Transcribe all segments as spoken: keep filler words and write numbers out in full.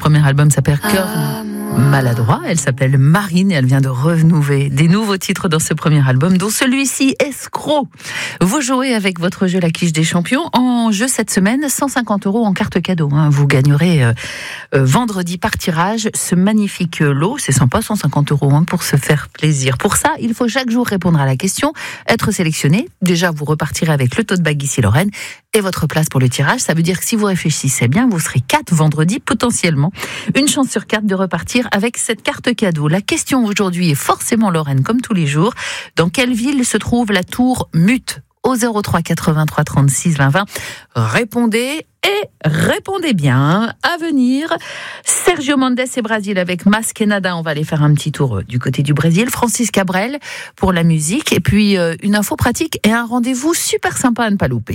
premier album s'appelle Cœur maladroit. Elle s'appelle Marine et elle vient de renouveler des nouveaux titres dans ce premier album, dont celui-ci, Escroc. Vous jouez avec votre jeu La Quiche des Champions. En jeu cette semaine, cent cinquante euros en carte cadeau. Hein. Vous gagnerez euh, euh, vendredi par tirage ce magnifique lot. C'est sympa, cent cinquante euros hein, pour se faire plaisir. Pour ça, il faut chaque jour répondre à la question, être sélectionné. Déjà, vous repartirez avec le tote bag ici Lorraine et votre place pour le tirage. Ça veut dire que si vous réfléchissez bien, vous serez quatre vendredi potentiellement. Une chance sur quatre de repartir avec cette carte cadeau. La question aujourd'hui est forcément Lorraine, comme tous les jours. Dans quelle ville se trouve la tour Mute ? Au zéro trois quatre-vingt-trois trente-six vingt vingt. Répondez et répondez bien. À venir, Sergio Mendes et Brésil avec Masquenada. On va aller faire un petit tour du côté du Brésil. Francis Cabrel pour la musique. Et puis euh, une info pratique et un rendez-vous super sympa à ne pas louper.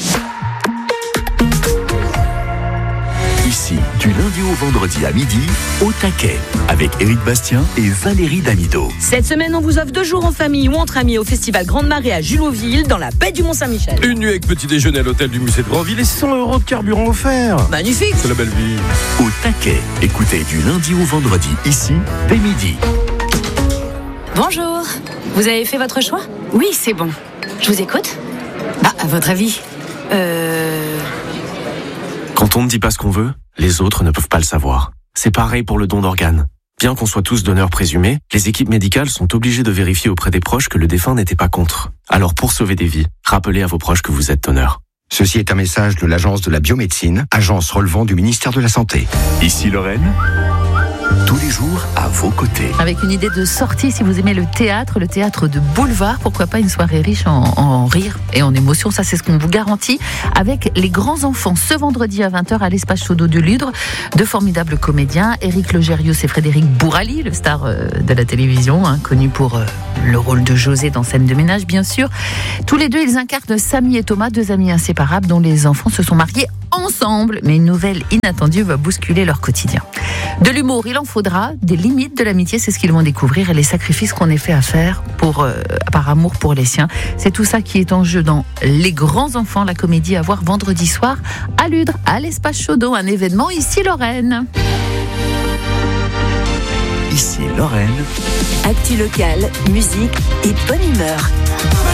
Ici, du lundi au vendredi à midi, au taquet, avec Éric Bastien et Valérie Damido. Cette semaine, on vous offre deux jours en famille ou entre amis au Festival Grande Marée à Julotville, dans la baie du Mont-Saint-Michel. Une nuit avec petit déjeuner à l'hôtel du musée de Grandville et cent euros de carburant offert. Magnifique. C'est la belle vie. Au taquet, écoutez du lundi au vendredi, ici, dès midi. Bonjour. Vous avez fait votre choix ? Oui, c'est bon. Je vous écoute ? Ah, à votre avis ? Euh... Quand on ne dit pas ce qu'on veut, les autres ne peuvent pas le savoir. C'est pareil pour le don d'organes. Bien qu'on soit tous donneurs présumés, les équipes médicales sont obligées de vérifier auprès des proches que le défunt n'était pas contre. Alors pour sauver des vies, rappelez à vos proches que vous êtes donneur. Ceci est un message de l'Agence de la biomédecine, agence relevant du ministère de la Santé. Ici Lorraine, tous les jours à vos côtés. Avec une idée de sortie, si vous aimez le théâtre, le théâtre de boulevard, pourquoi pas une soirée riche en, en rire et en émotion, ça c'est ce qu'on vous garantit, avec les grands enfants ce vendredi à vingt heures à l'espace Chaudot de Ludre. Deux formidables comédiens, Éric Logérios et Frédéric Bourali, le star euh, de la télévision, hein, connu pour euh, le rôle de José dans Scène de ménage bien sûr. Tous les deux, ils incarnent Samy et Thomas, deux amis inséparables dont les enfants se sont mariés ensemble, mais une nouvelle inattendue va bousculer leur quotidien. De l'humour, il en faudra, des limites de l'amitié, c'est ce qu'ils vont découvrir, et les sacrifices qu'on est fait à faire pour, euh, par amour pour les siens. C'est tout ça qui est en jeu dans Les Grands Enfants, la comédie à voir vendredi soir à Ludre, à l'espace Chaudot, un événement ici Lorraine. Ici Lorraine. Actu locale, musique et bonne humeur.